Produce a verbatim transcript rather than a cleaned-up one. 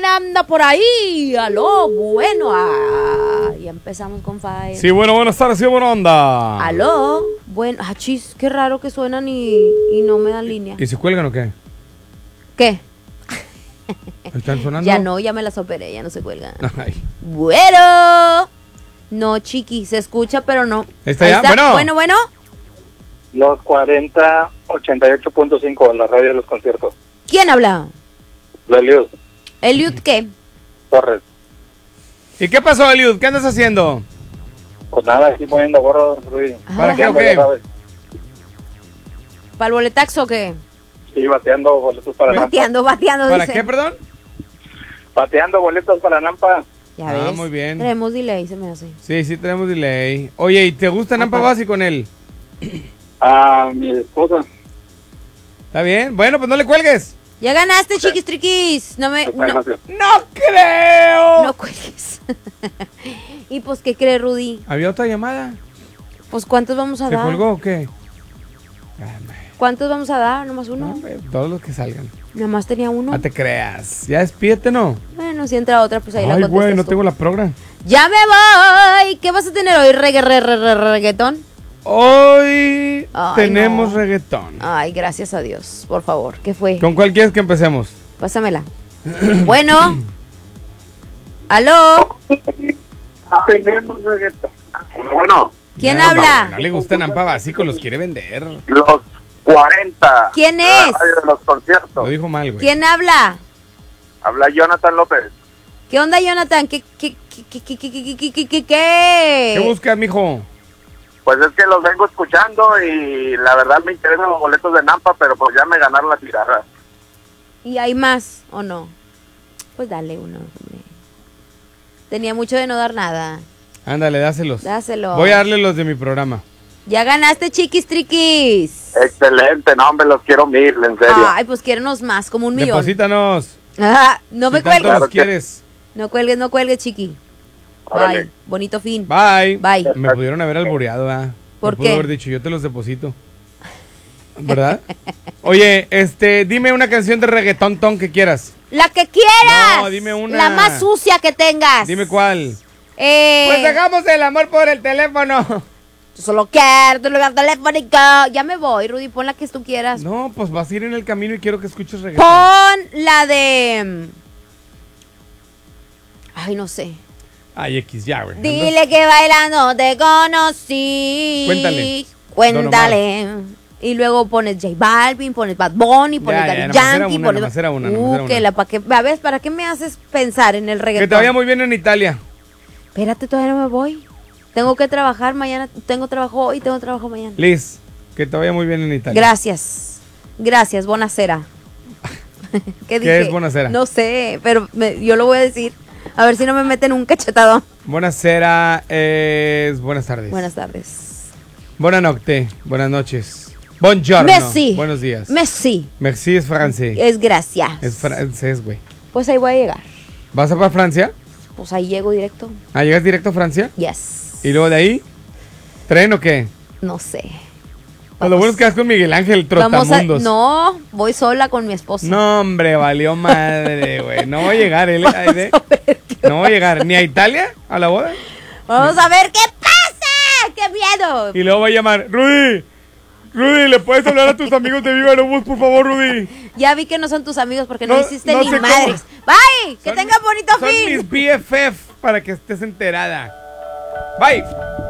anda por ahí? Aló, bueno. Ah, ya empezamos con Fire. Sí, bueno, buenas tardes, sí, buena onda. Aló, bueno. Ah, chis, qué raro que suenan y, y no me dan línea. ¿Y se cuelgan o qué? ¿Qué? ¿Están sonando? Ya no, ya me las operé, ya no se cuelgan. Ay. Bueno. No, chiqui, se escucha, pero no. ¿Está Ahí ya? Bueno. Bueno, bueno. Los cuarenta, ochenta y ocho punto cinco, la radio de los conciertos. ¿Quién habla? Lelius ¿Eliud qué? Torres. ¿Y qué pasó, Eliud? ¿Qué andas haciendo? Pues nada, aquí poniendo gorro, Ruiz. ¿Para qué o Ya qué? sabes. ¿Para el boletaxo o qué? Sí, bateando boletos para Nampa. Bateando, bateando, ¿Para dice. qué, perdón? Bateando boletos para Nampa. Ya Ah, ves. muy bien. Tenemos delay, se me hace. Sí, sí, tenemos delay. Oye, ¿y te gusta Nampa Basi con él? A mi esposa. ¿Está bien? Bueno, pues no le cuelgues. Ya ganaste, chiquis triquis. No me... No, ¡No creo! no cuelgues. ¿Y pues qué cree, Rudy? ¿Había otra llamada? Pues ¿cuántos vamos a ¿Se dar? colgó o qué? Ah, ¿Cuántos vamos a dar? ¿Nomás uno? no, hombre, todos los que salgan. Nomás tenía uno. No te creas. Ya despídete, ¿no? Bueno, si entra otra, pues ahí la Ay, contestas güey, no tú. tengo la program. ¡Ya me voy! ¿Qué vas a tener hoy? ¿Regga, re, re, re, reggaetón? Hoy Ay, tenemos no. reggaetón. Ay, gracias a Dios. Por favor, ¿qué fue? ¿Con cuál quieres que empecemos? Pásamela. Bueno. ¿Aló? Tenemos reggaetón. Bueno, ¿Quién No, habla? No, no le gusta Nampa Básico, los quiere vender. los cuarenta. ¿Quién La es? radio de los conciertos. Lo dijo mal, güey. ¿Quién habla? Habla Jonathan López. ¿Qué onda, Jonathan? ¿Qué, qué, qué, qué, qué, qué, qué, qué, qué, qué, ¿Qué qué? buscas, mijo? Pues es que los vengo escuchando y la verdad me interesan los boletos de Nampa, pero pues ya me ganaron la tirada. ¿Y hay más o no? Pues dale uno, hombre. Tenía mucho de no dar nada. Ándale, dáselos. Dáselo. Voy a darle los de mi programa. Ya ganaste, chiquis triquis. Excelente, no, hombre, los quiero mil, en serio. Ay, pues quiérenos más, como un millón. Deposítanos. Ah, no me Si tanto cuelgues. los quieres. No cuelgues, no cuelgues, chiqui. Órale. Bye. Bonito fin. Bye. Bye. Me pudieron haber albureado, ¿verdad? ¿Por Me pudo qué? haber dicho, yo te los deposito. ¿Verdad? Oye, este, dime una canción de reggaetón ton que quieras. La que quieras. No, dime una. La más sucia que tengas. Dime cuál. Eh, Pues hagamos el amor por el teléfono. yo solo quiero tu lugar telefónico. Ya me voy, Rudy. Pon la que tú quieras. No, pues vas a ir en el camino y quiero que escuches reggaetón. Pon la de... Ay, no sé. Ay, X, ya, güey. Dile que bailando te conocí. Cuéntale. Cuéntale. Y luego pones J Balvin, pones Bad Bunny, pones Ya, ya, Daddy nomás era Yankee, una, pones... nomás era una, nomás Uh, era que una. la, pa' que, a ver, ¿para qué me haces pensar en el reggaetón? Que te vaya muy bien en Italia. Espérate, todavía no me voy. Tengo que trabajar mañana, tengo trabajo hoy, tengo trabajo mañana. Liz, que te vaya muy bien en Italia. Gracias. Gracias, buonasera. ¿Qué dije? es buonasera? No sé, pero me- yo lo voy a decir. A ver si no me meten un cachetado. Buonasera es buenas tardes. Buenas tardes. Buenas noches, buenas noches. Buongiorno. Messi. Buenos días. Messi. Merci es francés. Es gracias. Es francés, güey. Pues ahí voy a llegar. ¿Vas a para Francia? Pues ahí llego directo. Ah, ¿llegas directo a Francia? Yes. ¿Y luego de ahí? ¿Tren o qué? No sé. Pues lo bueno es que vas con Miguel Ángel Vamos a... Trotamundos. No, voy sola con mi esposo. No, hombre, valió madre, güey. No voy a llegar, ¿eh? Aide. No voy a llegar ni a Italia a la boda. Vamos a ver qué pasa. ¡Qué miedo! Y luego voy a llamar, Rudy, Rudy, ¿le puedes hablar a tus amigos de Viva Aerobús, por favor, Rudy? Ya vi que no son tus amigos porque no, No, hiciste no ni sé cómo. madres. Bye. Que Son tengan bonito Son fin. mis B F F para que estés enterada. Bye.